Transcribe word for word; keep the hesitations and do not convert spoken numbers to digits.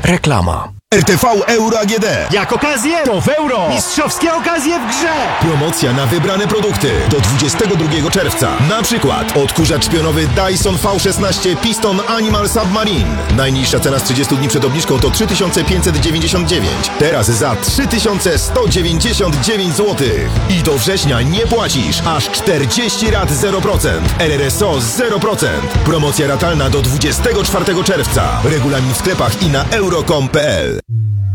Reklama. R T V Euro A G D. Jak okazję, to w euro. Mistrzowskie okazje w grze. Promocja na wybrane produkty do dwudziestego drugiego czerwca. Na przykład odkurzacz szpionowy Dyson V szesnaście Piston Animal Submarine. Najniższa cena z trzydziestu dni przed obniżką to trzy tysiące pięćset dziewięćdziesiąt dziewięć. Teraz za trzy tysiące sto dziewięćdziesiąt dziewięć złotych. I do września nie płacisz aż czterdzieści rat zero procent. R R S O zero procent. Promocja ratalna do dwudziestego czwartego czerwca. Regulamin w sklepach i na euro kropka com kropka p l.